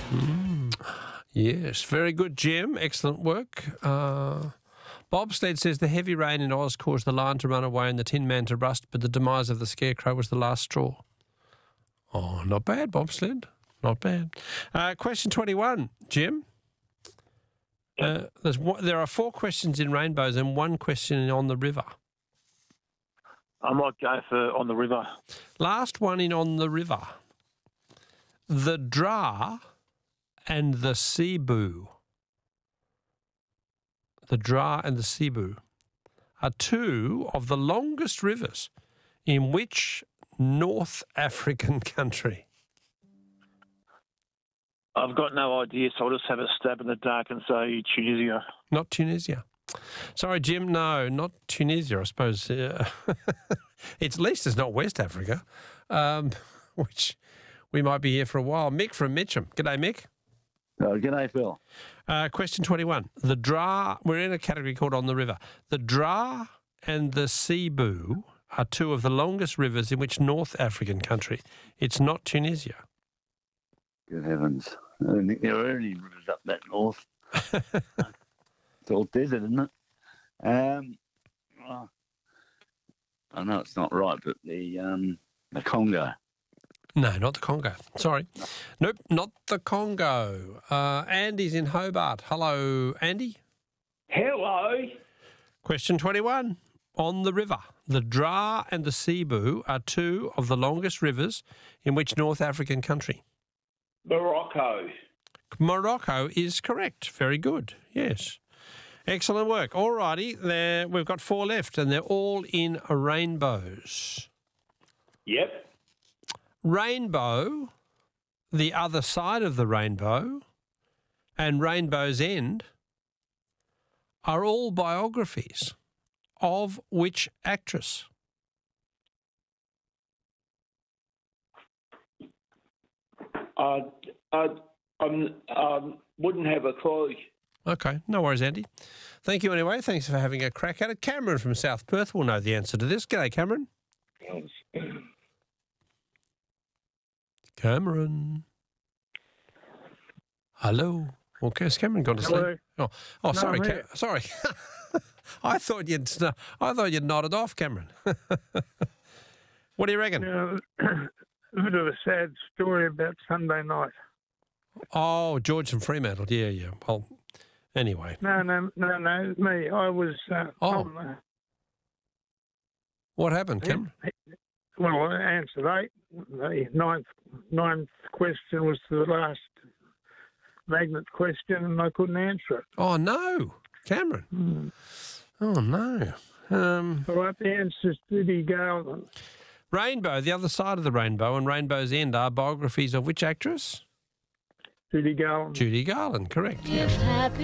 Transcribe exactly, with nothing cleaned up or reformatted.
Mm. Yes, very good, Jim. Excellent work. Uh, Bobsled says the heavy rain in Oz caused the lion to run away and the Tin Man to rust, but the demise of the Scarecrow was the last straw. Oh, not bad, Bobsled. Not bad. Uh, question twenty-one, Jim. Uh, there's one, there are four questions in Rainbows and one question on the river. I might go for On the River. Last one in On the River. The Dra and the Cebu. The Dra and the Cebu are two of the longest rivers in which North African country? I've got no idea, so I'll just have a stab in the dark and say Tunisia. Not Tunisia. Sorry, Jim, no, not Tunisia, I suppose. Uh, it's at least it's not West Africa, um, which we might be here for a while. Mick from Mitcham. G'day, Mick. Oh, g'day, Phil. Uh, question twenty-one. The Dra, we're in a category called On the River. The Dra and the Cebu are two of the longest rivers in which North African country? It's not Tunisia. Good heavens. I don't think there are any rivers up that north. It's all desert, isn't it? Um, well, I know it's not right, but the um, the Congo. No, not the Congo. Sorry. Nope, not the Congo. Uh, Andy's in Hobart. Hello, Andy. Hello. Question twenty-one. On the river. The Dra and the Cebu are two of the longest rivers in which North African country? Morocco. Morocco is correct. Very good. Yes. Excellent work. All righty. There, we've got four left and they're all in rainbows. Yep. Rainbow, The Other Side of the Rainbow, and Rainbow's End are all biographies of which actress? I, I, I um, wouldn't have a clue. Okay, no worries, Andy. Thank you anyway. Thanks for having a crack at it. Cameron from South Perth will know the answer to this. G'day, Cameron. Cameron. Hello. Okay, has Cameron gone to Hello. sleep? Oh, oh, No, sorry, I'm Ca- here. sorry. I thought you'd, I thought you'd nodded off, Cameron. What do you reckon? Uh, a bit of a sad story about Sunday night. Oh, George from Fremantle. Yeah, yeah. Well, anyway. No, no, no, no. Me, I was. Uh, Oh. on the, What happened, Cameron? well, I answered eight. The ninth, ninth question was the last magnet question, and I couldn't answer it. Oh, no. Cameron. Mm. Oh, no. Um, All right, the answer is Judy Garland. Rainbow, The Other Side of the Rainbow, and Rainbow's End are biographies of which actress? Judy Garland. Judy Garland, correct. Yeah. If happy